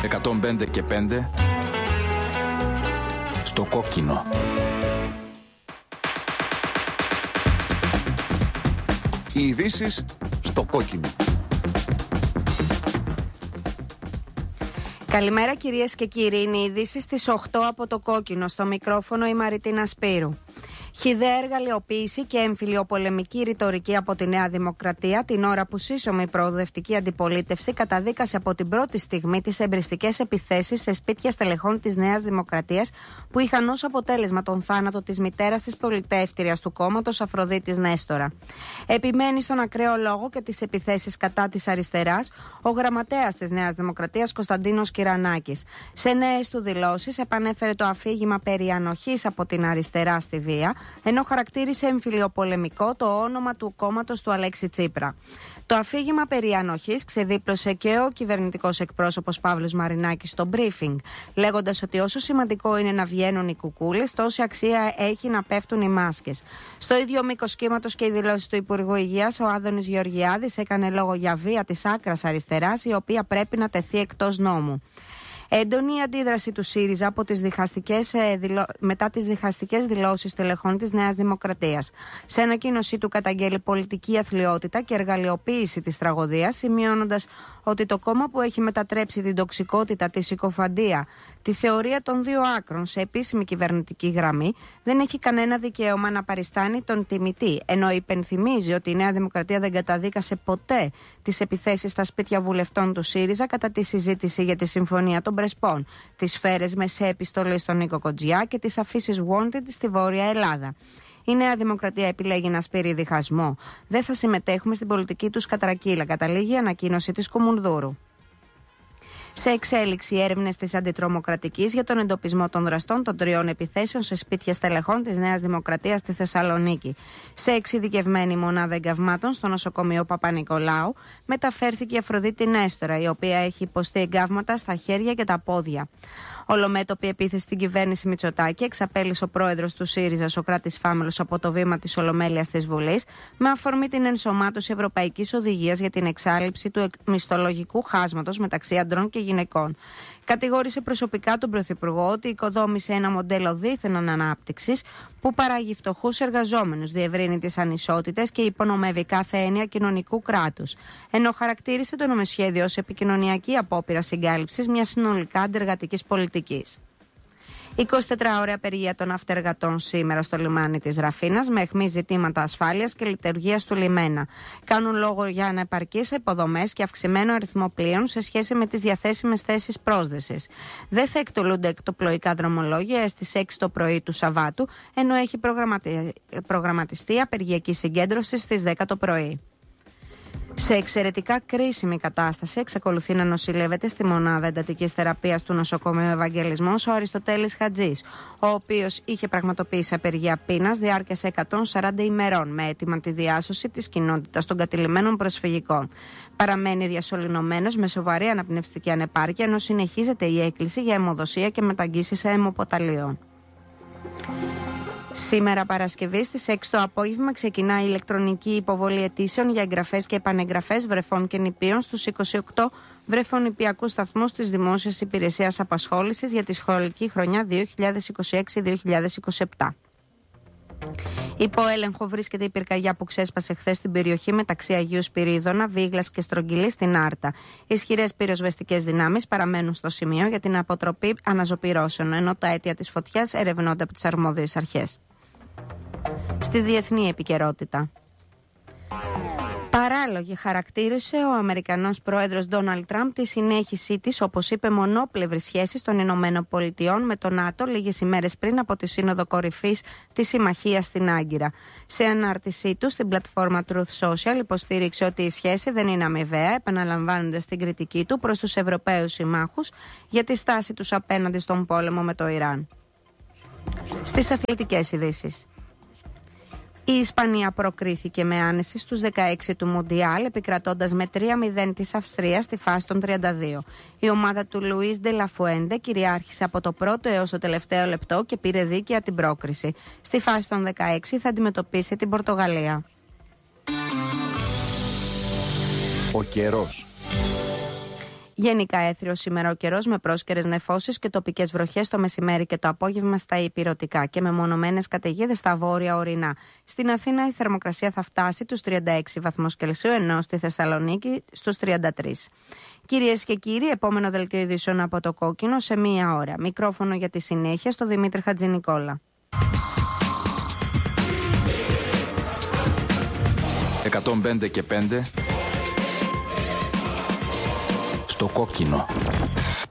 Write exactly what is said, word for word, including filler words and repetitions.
εκατόν πέντε και πέντε στο κόκκινο. Οι ειδήσεις στο κόκκινο. Καλημέρα κυρίες και κύριοι, είναι οι ειδήσεις στις οκτώ από το κόκκινο. Στο μικρόφωνο η Μαριτίνα Σπύρου. Χυδαία εργαλειοποίηση και εμφυλιοπολεμική ρητορική από τη Νέα Δημοκρατία την ώρα που σύσσωμη προοδευτική αντιπολίτευση καταδίκασε από την πρώτη στιγμή τις εμπριστικές επιθέσεις σε σπίτια στελεχών της Νέας Δημοκρατίας που είχαν ως αποτέλεσμα τον θάνατο της μητέρας της πολιτεύτριας του κόμματος Αφροδίτης Νέστορα. Επιμένει στον ακραίο λόγο και τις επιθέσεις κατά της αριστεράς ο γραμματέας της Νέας Δημοκρατίας Κωνσταντίνος Κυρανάκης. Σε νέες του δηλώσεις επανέφερε το αφήγημα περί ανοχής από την αριστερά στη βία, ενώ χαρακτήρισε εμφυλιοπολεμικό το όνομα του κόμματος του Αλέξη Τσίπρα. Το αφήγημα περί ανοχής ξεδίπλωσε και ο κυβερνητικός εκπρόσωπος Παύλος Μαρινάκης στο briefing, λέγοντας ότι όσο σημαντικό είναι να βγαίνουν οι κουκούλες, τόση αξία έχει να πέφτουν οι μάσκες. Στο ίδιο μήκος κύματος και οι δηλώσεις του Υπουργού Υγείας, ο Άδωνης Γεωργιάδης έκανε λόγο για βία της άκρας αριστεράς, η οποία πρέπει να τεθεί εκτός νόμου. Έντονη η αντίδραση του ΣΥΡΙΖΑ από τις διχαστικές, ε, δηλω... μετά τις διχαστικές δηλώσεις τελεχών της Νέας Δημοκρατίας. Σε ανακοίνωσή του καταγγέλει πολιτική αθλιότητα και εργαλειοποίηση της τραγωδίας, σημειώνοντας ότι το κόμμα που έχει μετατρέψει την τοξικότητα, τη συκοφαντία, τη θεωρία των δύο άκρων σε επίσημη κυβερνητική γραμμή, δεν έχει κανένα δικαίωμα να παριστάνει τον τιμητή, ενώ υπενθυμίζει ότι η Νέα Δημοκρατία δεν καταδίκασε ποτέ τις επιθέσεις στα σπίτια βουλευτών του ΣΥΡΙΖΑ κατά τη συζήτηση για τη Συμφωνία των Πρεσπών, τις σφαίρες με σε επιστολή στον Νίκο Κοντζιά και τις αφήσεις wanted στη Βόρεια Ελλάδα. Η Νέα Δημοκρατία επιλέγει να σπείρει διχασμό. Δεν θα συμμετέχουμε στην πολιτική τους κατρακύλα, καταλήγει η ανακοίνωση της Κουμουνδούρου. Σε εξέλιξη έρευνες της Αντιτρομοκρατικής για τον εντοπισμό των δραστών των τριών επιθέσεων σε σπίτια στελεχών της Νέας Δημοκρατίας στη Θεσσαλονίκη. Σε εξειδικευμένη μονάδα εγκαυμάτων στο νοσοκομείο Παπα-Νικολάου μεταφέρθηκε η Αφροδίτη Νέστορα, η οποία έχει υποστεί εγκαύματα στα χέρια και τα πόδια. Ολομέτωπη επίθεση στην κυβέρνηση Μητσοτάκη εξαπέλυσε ο πρόεδρος του ΣΥΡΙΖΑ, Σωκράτης Φάμελος, από το βήμα της Ολομέλειας της Βουλής, με αφορμή την ενσωμάτωση Ευρωπαϊκής Οδηγίας για την εξάλληψη του μισθολογικού χάσματος μεταξύ αντρών και γυναικών. Κατηγόρησε προσωπικά τον Πρωθυπουργό ότι οικοδόμησε ένα μοντέλο δίθεν ανάπτυξης που παράγει φτωχούς εργαζόμενους, διευρύνει τις ανισότητες και υπονομεύει κάθε έννοια κοινωνικού κράτους. Ενώ χαρακτήρισε το νομοσχέδιο ως επικοινωνιακή απόπειρα συγκάλυψης μιας συνολικά αντεργατικής πολιτικής. εικοσιτετράωρη απεργία των αυτεργατών σήμερα στο λιμάνι της Ραφίνας με αιχμή ζητήματα ασφάλειας και λειτουργίας του λιμένα. Κάνουν λόγο για ανεπαρκείς υποδομές και αυξημένο αριθμό πλοίων σε σχέση με τις διαθέσιμες θέσεις πρόσδεσης. Δεν θα εκτελούνται εκτοπλοϊκά δρομολόγια στις έξι το πρωί του Σαββάτου, ενώ έχει προγραμματι... προγραμματιστεί απεργιακή συγκέντρωση στις δέκα το πρωί. Σε εξαιρετικά κρίσιμη κατάσταση εξακολουθεί να νοσηλεύεται στη μονάδα εντατικής θεραπείας του νοσοκομείου Ευαγγελισμός ο Αριστοτέλης Χατζής, ο οποίος είχε πραγματοποιήσει απεργία πείνας διάρκειας εκατόν σαράντα ημερών με αίτημα τη διάσωση της κοινότητας των κατηλημμένων προσφυγικών. Παραμένει διασωληνωμένος με σοβαρή αναπνευστική ανεπάρκεια, ενώ συνεχίζεται η έκκληση για αιμοδοσία και μεταγγίσεις σε αιμοποταλιών. Σήμερα Παρασκευή στις έξι το απόγευμα ξεκινά η ηλεκτρονική υποβολή αιτήσεων για εγγραφές και επανεγγραφές βρεφών και νηπίων στους είκοσι οκτώ βρεφονηπιακούς σταθμούς της Δημόσιας Υπηρεσίας Απασχόλησης για τη σχολική χρονιά δύο χιλιάδες είκοσι έξι δύο χιλιάδες είκοσι επτά. Υπό έλεγχο βρίσκεται η πυρκαγιά που ξέσπασε χθες στην περιοχή μεταξύ Αγίου Σπυρίδωνα, Βίγλας και Στρογγυλής στην Άρτα. Ισχυρές πυροσβεστικές δυνάμεις παραμένουν στο σημείο για την αποτροπή αναζωπυρώσεων, ενώ τα αίτια της φωτιάς ερευνώνται από τις αρμόδιες αρχές. Στη διεθνή επικαιρότητα. Παράλογη χαρακτήρισε ο Αμερικανός πρόεδρος Ντόναλντ Τραμπ τη συνέχισή της, όπως είπε, μονόπλευρης σχέσης των Ηνωμένων Πολιτειών με το ΝΑΤΟ λίγες ημέρες πριν από τη Σύνοδο Κορυφής της Συμμαχίας στην Άγκυρα. Σε ανάρτησή του στην πλατφόρμα Truth Social υποστήριξε ότι η σχέση δεν είναι αμοιβαία, επαναλαμβάνοντας την κριτική του προς τους Ευρωπαίους συμμάχους για τη στάση τους απέναντι στον πόλεμο με το Ιράν. Στις αθλητικές ειδήσεις. Η Ισπανία προκρίθηκε με άνεση στους δεκαέξι του Μουντιάλ, επικρατώντας με τρία μηδέν της Αυστρίας στη φάση των τριάντα δύο. Η ομάδα του Λουίς Ντε Λα Φουέντε κυριάρχησε από το πρώτο έως το τελευταίο λεπτό και πήρε δίκαια την πρόκριση. Στη φάση των δεκαέξι θα αντιμετωπίσει την Πορτογαλία. Ο καιρός. Γενικά έθριος σήμερα ο καιρός με πρόσκαιρες νεφώσεις και τοπικές βροχές το μεσημέρι και το απόγευμα στα ηπειρωτικά και με μονομένες καταιγίδες στα βόρεια ορεινά. Στην Αθήνα η θερμοκρασία θα φτάσει τους τριάντα έξι βαθμούς Κελσίου, ενώ στη Θεσσαλονίκη στους τριάντα τρεις. Κυρίες και κύριοι, επόμενο δελτίο ειδήσεων από το Κόκκινο σε μία ώρα. Μικρόφωνο για τη συνέχεια στο Δημήτρη Χατζηνικόλα. εκατόν πέντε και πέντε στο Κόκκινο.